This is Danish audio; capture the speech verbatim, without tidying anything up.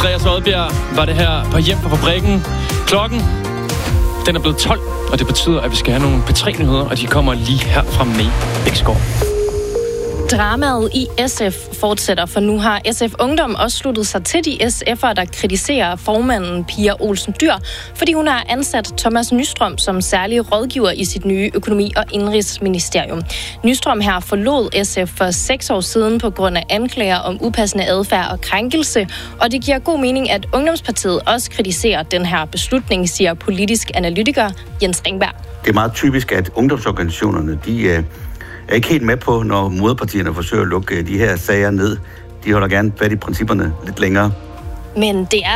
Andreas Oddbjerg var det her på Hjem fra Fabrikken. Klokken, den er blevet tolv, og det betyder, at vi skal have nogle P tre nyheder, og de kommer lige her fra May Bæksgaard. Dramaet i S F fortsætter, for nu har S F Ungdom også sluttet sig til de S F'ere, der kritiserer formanden Pia Olsen Dyhr, fordi hun har ansat Thomas Nystrøm som særlig rådgiver i sit nye økonomi- og indrigsministerium. Nystrøm her forlod S F for seks år siden på grund af anklager om upassende adfærd og krænkelse, og det giver god mening, at Ungdomspartiet også kritiserer den her beslutning, siger politisk analytiker Jens Ringberg. Det er meget typisk, at ungdomsorganisationerne, de er Jeg er ikke helt med på, når moderpartierne forsøger at lukke de her sager ned. De holder gerne fat i principperne lidt længere. Men det er